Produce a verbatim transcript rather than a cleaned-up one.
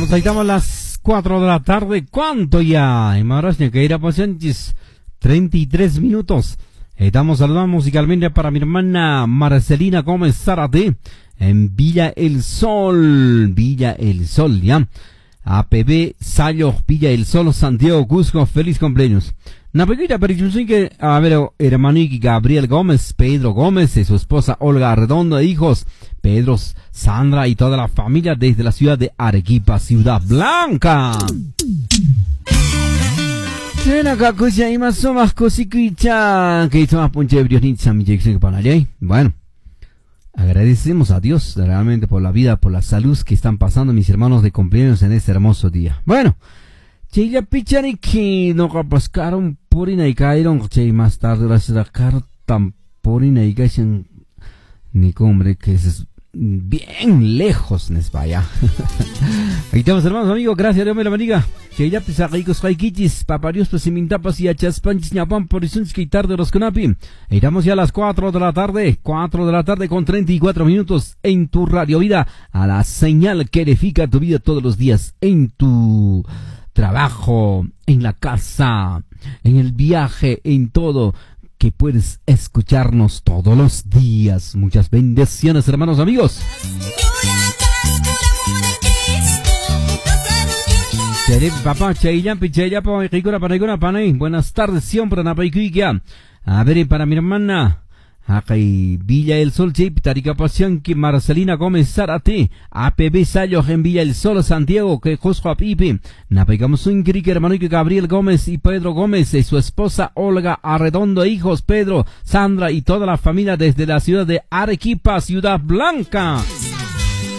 estamos, ahí estamos a las cuatro de la tarde. ¿Cuánto ya? En Marasña, que era pacientes, treinta y tres minutos. Estamos saludando musicalmente para mi hermana Marcelina Gómez Zárate en Villa El Sol. Villa El Sol, ya. A P B Sallo, Villa El Sol, Santiago Cusco, feliz cumpleaños. Na pequeña pero que, a ver, hermano Gabriel Gómez, Pedro Gómez y su esposa Olga Arredondo, hijos, Pedro, Sandra y toda la familia desde la ciudad de Arequipa, Ciudad Blanca. Bueno, agradecemos a Dios realmente por la vida, por la salud que están pasando mis hermanos de cumpleaños en este hermoso día. Bueno, Chilla Pichani que no capascaron por y cayeron, che, más tarde la carta por y cayeron, ni hombre que es bien lejos, nes vaya. Ahí estamos, hermanos, amigos, gracias, Dios me la bendiga. Chilla Pichacicos Jaikichis, paparios, pues mintapas y achaspanchis, ñapan, por y tarde los conapi. Ahí estamos ya a las cuatro de la tarde, cuatro de la tarde con treinta y cuatro minutos en tu Radio Vida, a la señal que edifica tu vida todos los días, en tu trabajo, en la casa, en el viaje, en todo, que puedes escucharnos todos los días. Muchas bendiciones, hermanos, amigos. Buenas tardes, siempre. A ver, para mi hermana Acay Villa El Sol, Chip, Taricapasión, que Marcelina Gómez Zárate, A P B Sallo en Villa El Sol, Santiago, que Josco Apipe, navegamos un crique hermano que Gabriel Gómez y Pedro Gómez y su esposa Olga Arredondo, hijos Pedro, Sandra y toda la familia desde la ciudad de Arequipa, Ciudad Blanca.